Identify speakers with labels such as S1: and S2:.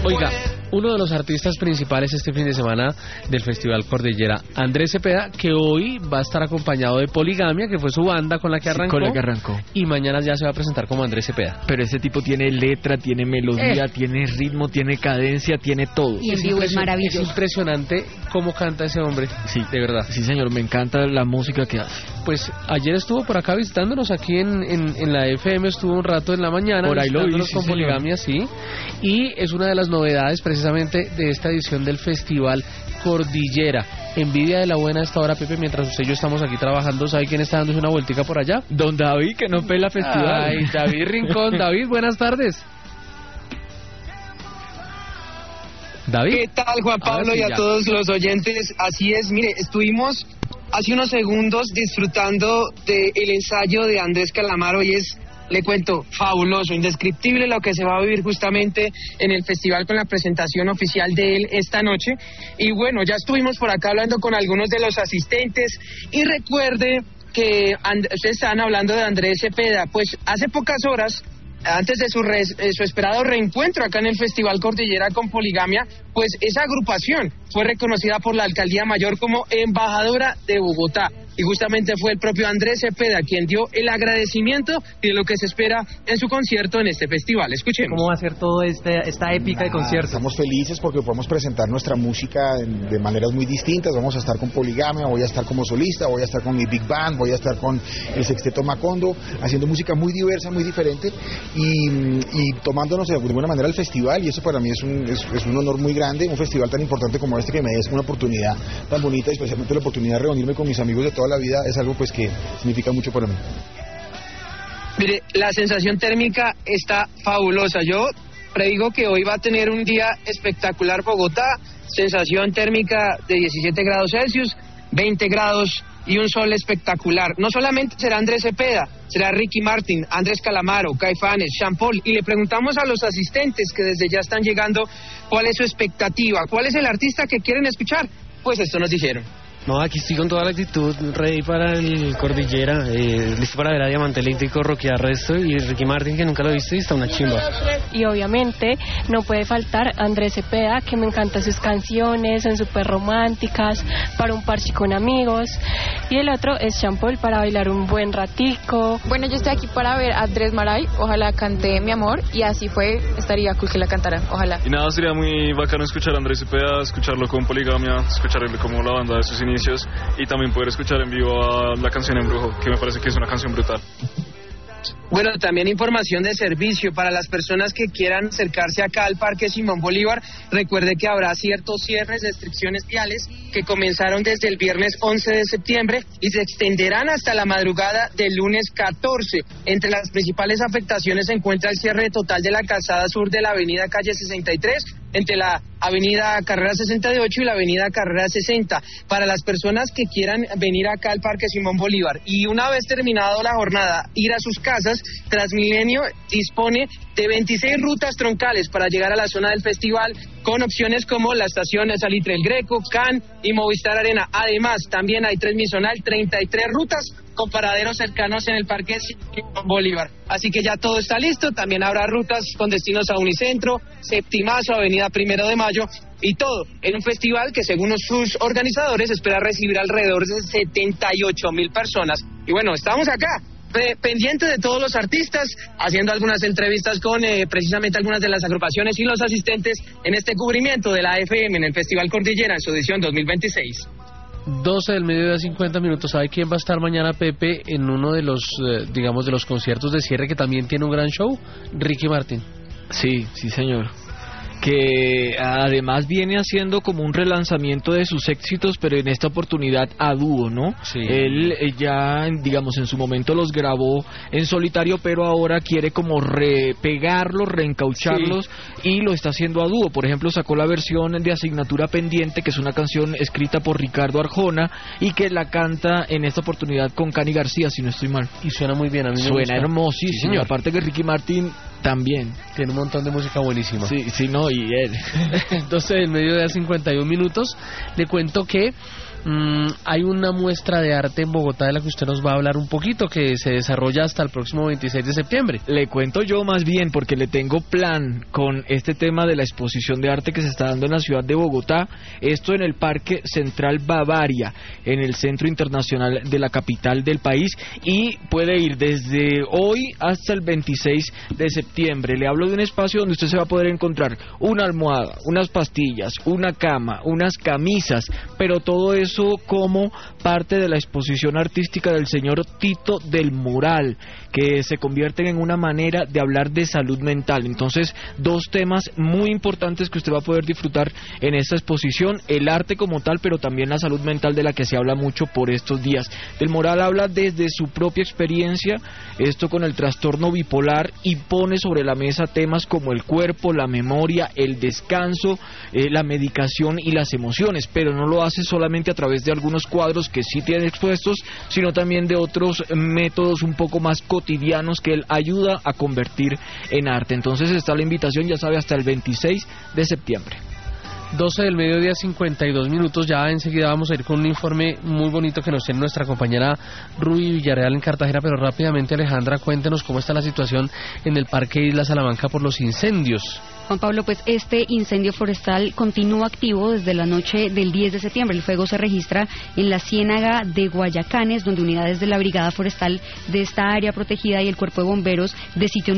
S1: Oiga, uno de los artistas principales este fin de semana del Festival Cordillera, Andrés Cepeda, que hoy va a estar acompañado de Poligamia, que fue su banda con la que arrancó.
S2: Sí, con la que arrancó.
S1: Y mañana ya se va a presentar como Andrés Cepeda.
S2: Pero ese tipo tiene letra, tiene melodía, tiene ritmo, tiene cadencia, tiene todo.
S3: Y en vivo es maravilloso.
S1: Es impresionante cómo canta ese hombre.
S2: Sí,
S1: de verdad.
S2: Sí, señor, me encanta la música que hace.
S1: Pues ayer estuvo por acá visitándonos aquí en la FM, estuvo un rato en la mañana.
S2: Por ahí lo vi, sí,
S1: con Poligamia, sí. Y es una de las novedades precisamente de esta edición del Festival Cordillera. Envidia de la buena a esta hora, Pepe, mientras usted y yo estamos aquí trabajando. ¿Sabe quién está dándose una vueltica por allá?
S2: Don David, que no pela festival.
S1: Ay, David Rincón. David, buenas tardes. David.
S4: ¿Qué tal, Juan Pablo, sí, y a todos los oyentes? Así es, mire, estuvimos hace unos segundos disfrutando del ensayo de Andrés Calamaro y es, le cuento, fabuloso, indescriptible lo que se va a vivir justamente en el festival con la presentación oficial de él esta noche. Y bueno, ya estuvimos por acá hablando con algunos de los asistentes y recuerde que ustedes estaban hablando de Andrés Cepeda, pues hace pocas horas, antes de su esperado reencuentro acá en el Festival Cordillera con Poligamia, pues esa agrupación fue reconocida por la Alcaldía Mayor como embajadora de Bogotá. Y justamente fue el propio Andrés Cepeda quien dio el agradecimiento de lo que se espera en su concierto en este festival. Escuchemos.
S5: ¿Cómo va a ser todo esta épica de concierto?
S6: Estamos felices porque podemos presentar nuestra música de maneras muy distintas. Vamos a estar con Poligamia, voy a estar como solista, voy a estar con mi Big Band, voy a estar con el Sexteto Macondo, haciendo música muy diversa, muy diferente y tomándonos de alguna manera el festival, y eso para mí es un honor muy grande, un festival tan importante como este que me des una oportunidad tan bonita, y especialmente la oportunidad de reunirme con mis amigos de toda la vida, es algo pues que significa mucho para mí.
S4: Mire, la sensación térmica está fabulosa. Yo predigo que hoy va a tener un día espectacular Bogotá, sensación térmica de 17 grados Celsius, 20 grados y un sol espectacular. No solamente será Andrés Cepeda, será Ricky Martin, Andrés Calamaro, Caifanes, Sean Paul, y le preguntamos a los asistentes que desde ya están llegando cuál es su expectativa, cuál es el artista que quieren escuchar. Pues esto nos dijeron.
S7: No, aquí estoy con toda la actitud, ready para el Cordillera, listo para ver a Diamante Eléctrico rockear resto, y Ricky Martin, que nunca lo he visto y está una chimba.
S8: Y obviamente no puede faltar Andrés Cepeda, que me encantan sus canciones, son súper románticas, para un parche con amigos. Y el otro es Sean Paul, para bailar un buen ratico.
S9: Bueno, yo estoy aquí para ver a Andrés Maray, ojalá cante Mi Amor, y así fue, estaría cool que la cantara, ojalá.
S10: Y nada, sería muy bacano escuchar a Andrés Cepeda, escucharlo con Poligamia, escucharle como la banda de sus inicios, y también poder escuchar en vivo a la canción Embrujo, que me parece que es una canción brutal.
S4: Bueno, también información de servicio para las personas que quieran acercarse acá al Parque Simón Bolívar. Recuerde que habrá ciertos cierres, restricciones viales que comenzaron desde el viernes 11 de septiembre y se extenderán hasta la madrugada del lunes 14. Entre las principales afectaciones se encuentra el cierre total de la calzada sur de la avenida Calle 63, entre la avenida Carrera 68 y la avenida Carrera 60, para las personas que quieran venir acá al Parque Simón Bolívar. Y una vez terminado la jornada, ir a sus casas, Transmilenio dispone de 26 rutas troncales para llegar a la zona del festival, con opciones como la estación Salitre El Greco, CAN y Movistar Arena. Además, también hay transmisional 33 rutas con paraderos cercanos en el Parque Simón Bolívar. Así que ya todo está listo. También habrá rutas con destinos a Unicentro, Septimazo, Avenida 1 de Mayo, y todo en un festival que, según sus organizadores, espera recibir alrededor de 78,000 personas. Y bueno, estamos acá, pendiente de todos los artistas, haciendo algunas entrevistas con precisamente algunas de las agrupaciones y los asistentes en este cubrimiento de la FM en el Festival Cordillera en su edición 2026.
S1: 12 del mediodía, 50 minutos. ¿Sabe quién va a estar mañana, Pepe, en uno de los, digamos, de los conciertos de cierre que también tiene un gran show? Ricky Martin.
S2: Sí, sí, señor. Que además viene haciendo como un relanzamiento de sus éxitos, pero en esta oportunidad a dúo, ¿no?
S1: Sí.
S2: Él ya, digamos, en su momento los grabó en solitario, pero ahora quiere como repegarlos, reencaucharlos, sí, y lo está haciendo a dúo. Por ejemplo, sacó la versión de Asignatura Pendiente, que es una canción escrita por Ricardo Arjona y que la canta en esta oportunidad con Cani García, si no estoy mal.
S1: Y suena muy bien, a mí me
S2: suena
S1: gusta.
S2: Hermosísimo, sí, aparte que Ricky Martin también
S1: tiene un montón de música buenísima.
S2: Sí, sí, no, y él.
S1: 12 del mediodía, 51 minutos. Le cuento que Hay una muestra de arte en Bogotá de la que usted nos va a hablar un poquito, que se desarrolla hasta el próximo 26 de septiembre.
S2: Le cuento yo más bien, porque le tengo plan con este tema de la exposición de arte que se está dando en la ciudad de Bogotá. Esto en el Parque Central Bavaria, en el Centro Internacional de la capital del país, y puede ir desde hoy hasta el 26 de septiembre. Le hablo de un espacio donde usted se va a poder encontrar una almohada, unas pastillas, una cama, unas camisas, pero todo eso como parte de la exposición artística del señor Tito del Moral, que se convierten en una manera de hablar de salud mental. Entonces, dos temas muy importantes que usted va a poder disfrutar en esta exposición: el arte como tal, pero también la salud mental, de la que se habla mucho por estos días. Del Moral habla desde su propia experiencia, esto con el trastorno bipolar, y pone sobre la mesa temas como el cuerpo, la memoria, el descanso, la medicación y las emociones, pero no lo hace solamente a través de algunos cuadros que sí tiene expuestos, sino también de otros métodos un poco más cotidianos que él ayuda a convertir en arte. Entonces está la invitación, ya sabe, hasta el 26 de septiembre.
S1: 12 del mediodía, 52 minutos. Ya enseguida vamos a ir con un informe muy bonito que nos tiene nuestra compañera Ruby Villarreal en Cartagena, pero rápidamente, Alejandra, cuéntenos cómo está la situación en el Parque Isla Salamanca por los incendios.
S3: Juan Pablo, pues este incendio forestal continúa activo desde la noche del 10 de septiembre. El fuego se registra en la ciénaga de Guayacanes, donde unidades de la Brigada Forestal de esta área protegida y el Cuerpo de Bomberos de Sitio